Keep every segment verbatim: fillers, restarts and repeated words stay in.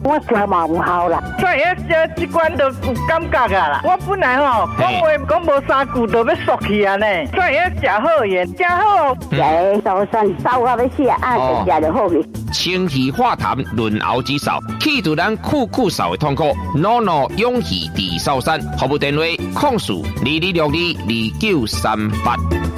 我食嘛有效啦。所以这这关都有感觉啊啦。我本来吼讲话讲无三句就要缩去啊呢。所以食好盐，食好。食烧酸烧到要死啊，食就好去。 清气化痰，润喉止嗽，去除咱酷酷嗽的痛苦。诺诺勇气治嗽山，服务电话：控诉二二六二二九三八。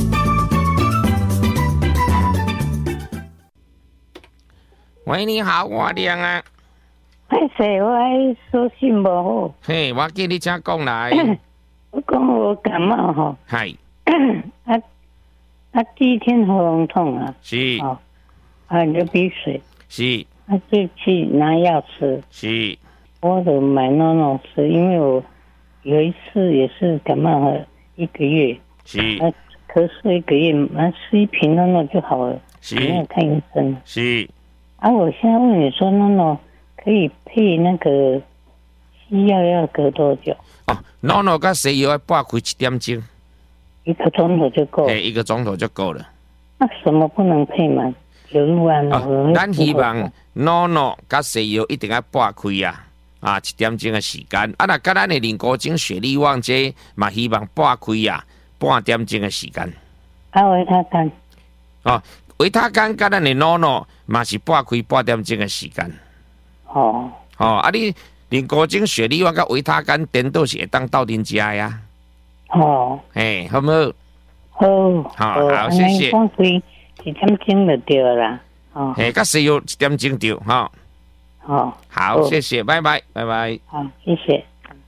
喂，你好，我亮啊。 歹势，我手信无好。 嘿，我叫你请讲来。 我讲我感冒吼。 系。 啊啊，第一天喉咙痛啊。 是。 哦。啊，流鼻水。 是。 啊，就去拿药吃。 是。 我都买诺诺吃，因为我有一次也是感冒了一个月。 是。 啊，咳嗽一个月，啊，吃一瓶诺诺就好了。 是。 没有看医生。 是。 啊，我现在问你说，诺诺可以配那个西药要隔多久？ 哦，诺诺跟西药要半开一点钟， 一个钟头就够了。 对，一个钟头就够了。 那什么不能配吗？有路安哦，咱希望诺诺跟西药一定要半开啊，啊，一点钟的时间。啊，那跟咱的林国精、雪利旺这嘛，希望半开啊，半点钟的时间。 啊，维他干。 哦。维他干跟咱的诺诺嘛是半开半点钟的时间。 哦。 哦，啊你连高精雪利旺跟维他干颠倒是会当斗阵食呀。 哦。 哎，好冇？ 好。 好，好，谢谢。 半开一点钟就对啦。哦。 哎，甲西药一点钟对，哈。 哦。 好，谢谢，拜拜，拜拜。 好，谢谢。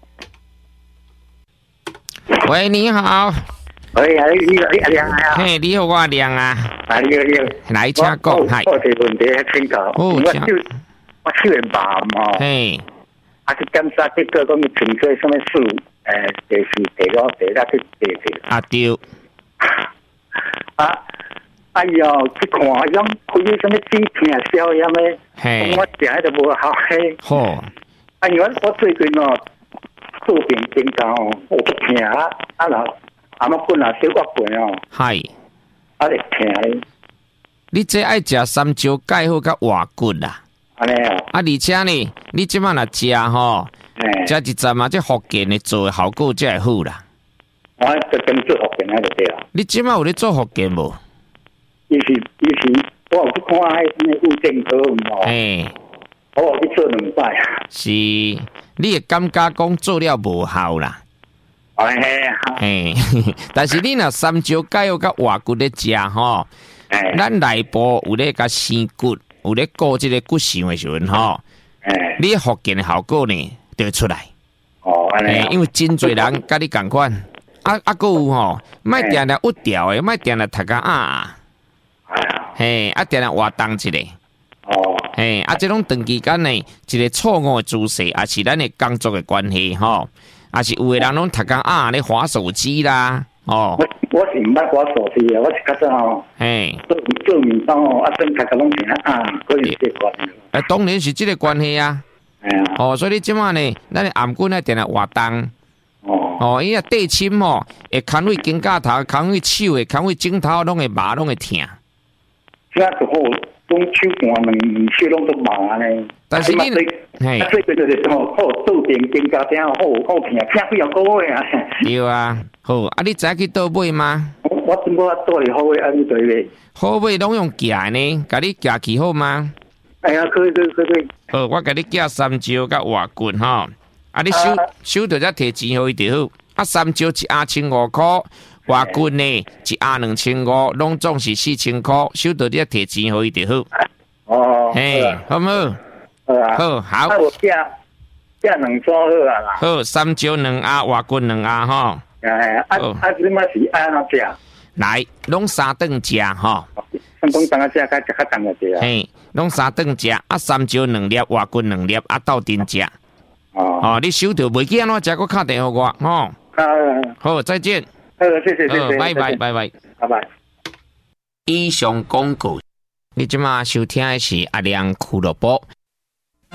喂，你好。 喂，你你阿亮啊？ 嘿，你好，我阿亮啊。 啊，你好，你好。 来，请讲，系。 我哋问题请教。 哦， 我手我手会麻嘛。 嘿。 啊，去检查结果讲你存在什么数？诶，第四、第六、第六、第第第。 啊对。 啊，哎哟，去看样开啲什么止痛消炎的， 嘿。 我食喺度无效嘿。 好。 哎哟，我最近哦，做病增加哦，我不痛啊，啊啦。啊！我本来小我本哦， 系， 啊，会疼。 你这爱食三椒钙好甲活骨啦。 安尼哦。 啊，而且呢，你即摆若食吼，食一阵嘛，这福建的做的效果才会好啦。 我就跟做福建那就对啦。 你即摆有咧做福建无？ 伊是伊是，我有去看迄什么物证科唔诶， 我有去做两摆。 是，你会感觉讲做了无效啦？ 嘿， 但是你若三椒钙有甲活骨咧食吼，咱内部有咧甲生骨，有咧顾即个骨髓的时阵吼，你福建的效果呢就会出来。 哦，安尼。 因为真侪人甲你共款，啊啊，佫有吼，莫定定屈掉的，莫定定头壳啊，嘿，啊定定活动一下。 哦。 嘿，啊，这种长期间呢，一个错误的姿势，也是咱的工作的关系吼。啊，是有的人拢读讲啊，咧滑手机啦，哦。 我我是唔捌滑手机啊，我是较早吼， 嘿， 做做面包哦，啊，真读个拢是啊，可能这关系。 啊，当然是这个关系啊。 哎呀。 哦，所以你即马呢，咱的颔棍咧定来活动。 哦。 哦，伊啊地深哦，会牵位肩胛头，牵位手的，牵位颈头，拢会麻，拢会痛。 这就好，讲手汗两手拢都麻呢。 但是你， 嘿，啊，最近就是吼，好做点肩胛顶，好好痛，痛几啊个月啊。 对啊，好，啊，你知去倒买吗？ 我我怎么倒嚟好嘅？啊，你对咧？ 好买拢用夹呢，甲你夹起好吗？ 哎呀，可以可以可以。 好，我甲你夹三椒甲活骨吼，啊，你收收到则摕钱互伊就好。啊，三椒一盒千五块，活骨呢一盒两千五，拢总是四千块，收到则摕钱互伊就好。 哦。 嘿，好唔好？好好， 啊，我寄寄两组好啊啦。 好，三椒两盒，活骨两盒吼。 哎，啊啊，你嘛是安怎食？ 来，拢三顿食吼。 三顿当啊食，甲食较重个食啊。 嘿，拢三顿食，啊，三椒两粒，活骨两粒，啊，斗阵食。 哦。 哦，你收到袂记安怎食，搁敲电话我吼。 啊。 好，再见。 好，谢谢谢谢。 拜拜拜拜拜拜。 以上广告，你即马收听的是阿亮俱乐部。